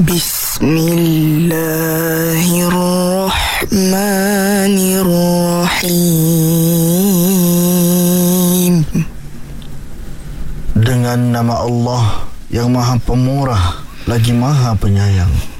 Bismillahirrahmanirrahim. Dengan nama Allah yang Maha Pemurah lagi Maha Penyayang.